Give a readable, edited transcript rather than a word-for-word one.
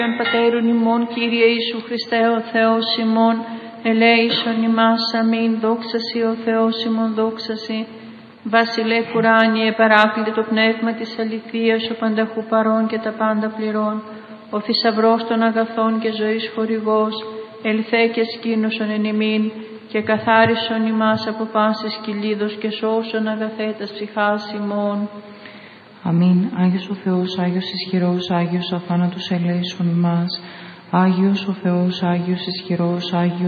Πατέρων ημών, Κύριε Ιησού Χριστέ, ο Θεός ημών, ελέησον ημάς, αμήν, δόξα σοι ο Θεός ημών, δόξα σοι. Βασιλέ κουράνιε, παράκλητε το πνεύμα της αληθείας, ο πανταχού παρών και τα πάντα πληρών, ο θησαυρός των αγαθών και ζωής χορηγός, ελθέ και σκήνωσον εν ημίν, και καθάρισον ημάς από πάσης κυλίδος και σώσον αγαθέτας ψυχάς ημών. Αμήν. Άγιος ο Θεός, Άγιος ισχυρός, Άγιος αθάνατος ελέησον ημάς. Άγιος ο Θεός, Άγιος ισχυρός, Άγιος